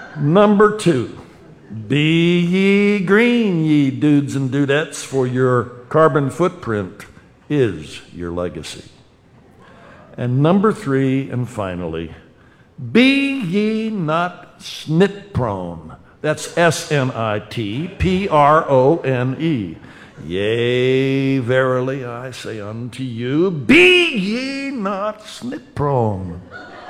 Number 2, be ye green, ye dudes and dudettes, for your carbon footprint is your legacy. And number 3, and finally, be ye not snit prone. That's SNITPRONE. Yea, verily I say unto you, be ye not snit prone.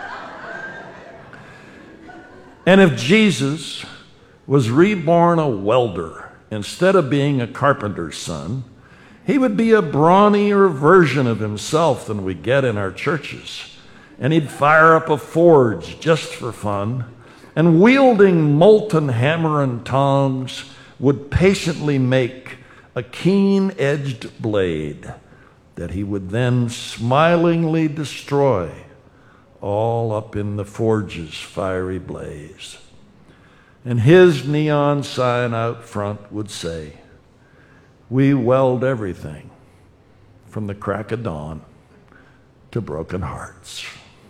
And if Jesus was reborn a welder instead of being a carpenter's son, he would be a brawnier version of himself than we get in our churches. And he'd fire up a forge just for fun, and wielding molten hammer and tongs would patiently make a keen-edged blade that he would then smilingly destroy, all up in the forge's fiery blaze. And his neon sign out front would say, we weld everything from the crack of dawn to broken hearts.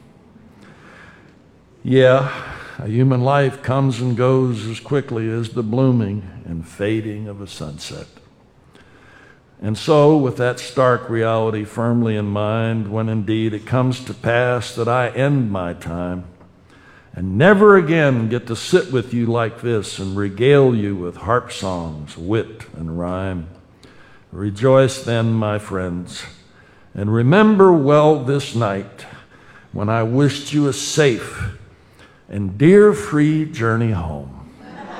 Yeah, a human life comes and goes as quickly as the blooming and fading of a sunset. And so, with that stark reality firmly in mind, when indeed it comes to pass that I end my time and never again get to sit with you like this and regale you with harp songs, wit, and rhyme, rejoice then, my friends, and remember well this night when I wished you a safe and dear free journey home.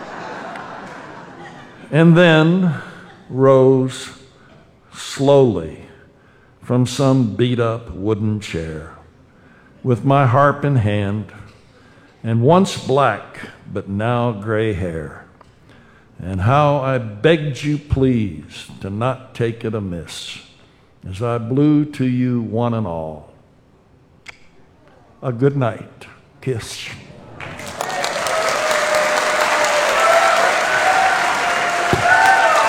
And then rose slowly from some beat-up wooden chair with my harp in hand and once black but now gray hair. And how I begged you please to not take it amiss as I blew to you one and all a good night kiss.